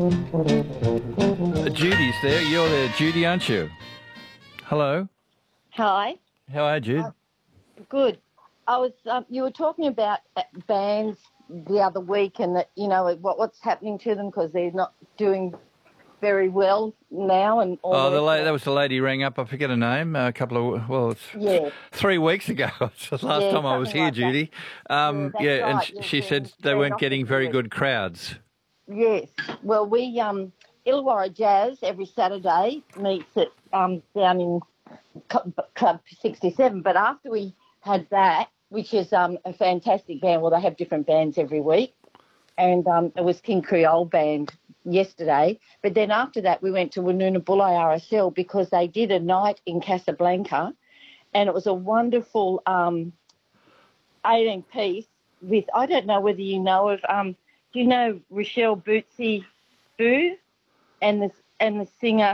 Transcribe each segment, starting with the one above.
Judy's there. You're there, Judy, aren't you? Hello. Hi. How are you, Jude? Good. I was. You were talking about bands the other week, and that what's happening to them because they're not doing very well now, and all. That was the lady who rang up. I forget her name. A couple of 3 weeks ago. It's the last time I was here, like Judy. Right. And she said they weren't getting very good crowds. Yes. Well, we Illawarra Jazz every Saturday meets at down in Club 67. But after we had that, which is a fantastic band. Well, they have different bands every week, and it was King Creole Band yesterday. But then after that, we went to Woonona Bulli RSL because they did a night in Casablanca, and it was a wonderful 18-piece with, I don't know whether you know of, do you know Rochelle Bootsy Boo and the singer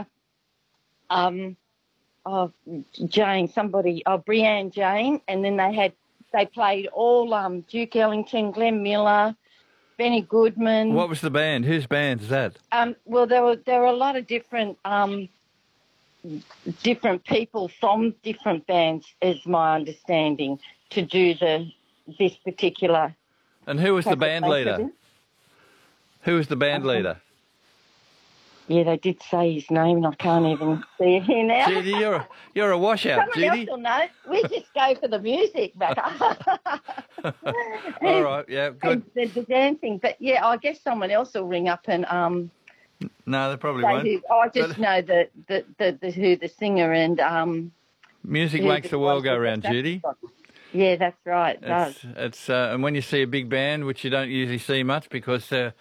Brianne Jane, and then they played all Duke Ellington, Glenn Miller, Benny Goodman. What was the band? Whose band is that? Well, there were a lot of different people from different bands, is my understanding, to do this particular. And who was the band leader? Who was the band leader? Yeah, they did say his name, and I can't even see it here now. Judy, you're a washout, Someone Judy. else will know. We just go for the music, Becca. All right, yeah, good. The dancing, but yeah, I guess someone else will ring up and No, they probably won't. I just know who the singer and music makes the world go round, Judy. Yeah, that's right. It does. And when you see a big band, which you don't usually see much because they're